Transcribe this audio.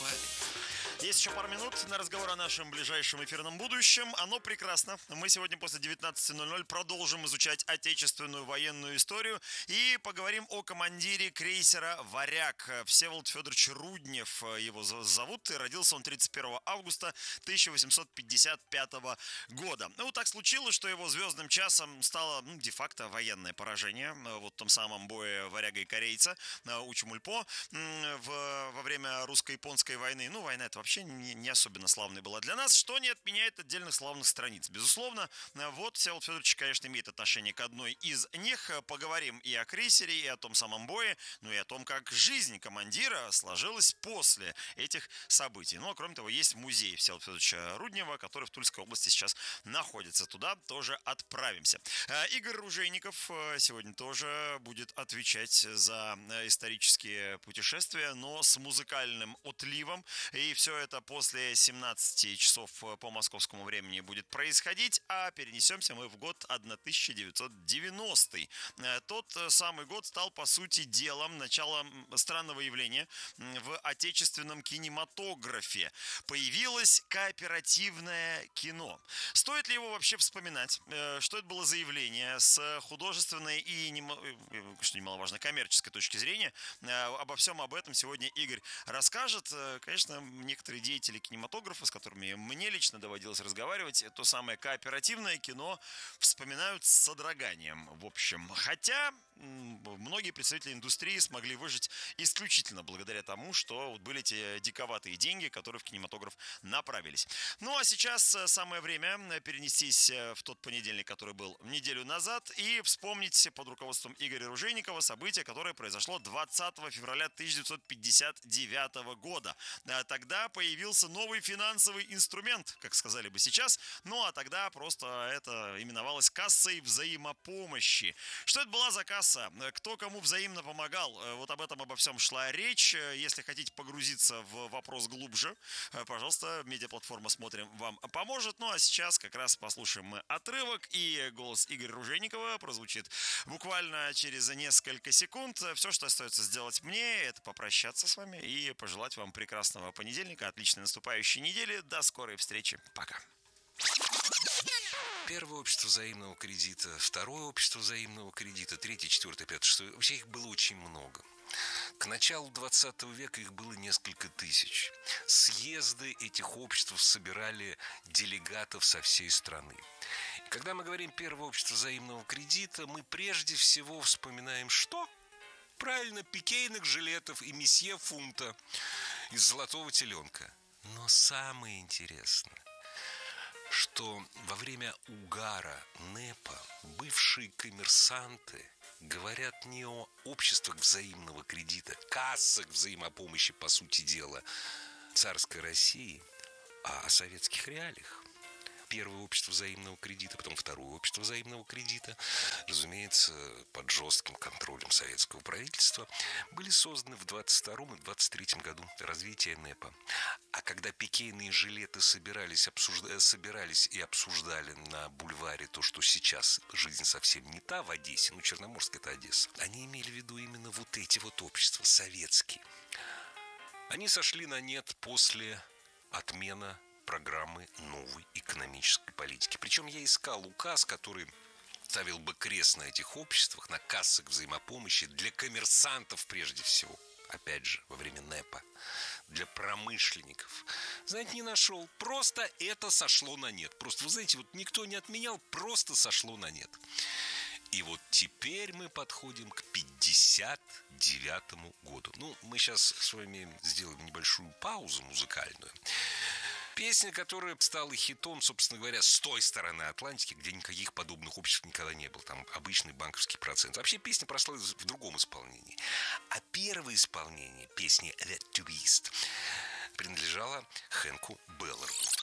спали. Есть еще пару минут на разговор о нашем ближайшем эфирном будущем. Оно прекрасно. Мы сегодня после 19:00 продолжим изучать отечественную военную историю и поговорим о командире крейсера «Варяг». Всеволод Федорович Руднев его зовут, и родился он 31 августа 1855 года. Ну, так случилось, что его звездным часом стало де-факто военное поражение в том самом бое «Варяга» и корейца у Чемульпо во время русско-японской войны. Ну, война это вообще не особенно славная была для нас, что не отменяет отдельных славных страниц. Безусловно, вот Всеволод Федорович, конечно, имеет отношение к одной из них. Поговорим и о крейсере, и о том самом бое, ну и о том, как жизнь командира сложилась после этих событий. Ну, а кроме того, есть музей Всеволода Федоровича Руднева, который в Тульской области сейчас находится. Туда тоже отправимся. Игорь Ружейников сегодня тоже будет отвечать за исторические путешествия, но с музыкальным отливом. И все это после 17 часов по московскому времени будет происходить, а перенесемся мы в год 1990. Тот самый год стал, по сути, делом началом странного явления в отечественном кинематографе. Появилось кооперативное кино. Стоит ли его вообще вспоминать? Что это было за явление с художественной и, что немаловажно, коммерческой точки зрения? Обо всем об этом сегодня Игорь расскажет. Конечно, некоторые деятели кинематографа, с которыми мне лично доводилось разговаривать, то самое кооперативное кино вспоминают с содроганием, в общем. Хотя многие представители индустрии смогли выжить исключительно благодаря тому, что были эти диковатые деньги, которые в кинематограф направились. Ну а сейчас самое время перенестись в тот понедельник, который был неделю назад, и вспомнить под руководством Игоря Ружейникова событие, которое произошло 20 февраля 1959 года. Тогда появился новый финансовый инструмент, как сказали бы сейчас, ну а тогда просто это именовалось кассой взаимопомощи. Что это была за касса? Кто кому взаимно помогал? Вот об этом, обо всем шла речь. Если хотите погрузиться в вопрос глубже, пожалуйста, медиаплатформа «Смотрим» вам поможет. Ну а сейчас как раз послушаем мы отрывок, и голос Игоря Ружейникова прозвучит буквально через несколько секунд. Все, что остается сделать мне, это попрощаться с вами и пожелать вам прекрасного понедельника, отличной наступающей недели. До скорой встречи. Пока. Первое общество взаимного кредита, второе общество взаимного кредита, третье, четвертое, пятое, шестое. Вообще их было очень много. К началу 20 века их было несколько тысяч. Съезды этих обществ собирали делегатов со всей страны. И когда мы говорим «первое общество взаимного кредита», мы прежде всего вспоминаем что? Правильно, пикейных жилетов и месье Фунта из «Золотого теленка». Но самое интересное, что во время угара НЭПа бывшие коммерсанты говорят не о обществах взаимного кредита, кассах взаимопомощи, по сути дела, царской России, а о советских реалиях. Первое общество взаимного кредита, потом второе общество взаимного кредита, разумеется, под жестким контролем советского правительства, были созданы в 22 и 23 году развития НЭПа. А когда пикейные жилеты собирались и обсуждали на бульваре то, что сейчас жизнь совсем не та в Одессе, Черноморск – это Одесса, они имели в виду именно вот эти вот общества, советские. Они сошли на нет после отмены программы новой экономической политики. Причем я искал указ, который ставил бы крест на этих обществах, на кассах взаимопомощи для коммерсантов прежде всего. Опять же, во время НЭПа. Для промышленников. Знаете, не нашел. Просто это сошло на нет. Просто, вы знаете, вот никто не отменял, просто сошло на нет. И вот теперь мы подходим к 59 году. Ну, мы сейчас с вами сделаем небольшую паузу музыкальную. Песня, которая стала хитом, собственно говоря, с той стороны Атлантики, где никаких подобных обществ никогда не было. Там обычный банковский процент. Вообще песня прошла в другом исполнении. А первое исполнение песни «The Twist» принадлежало Хэнку Белларду.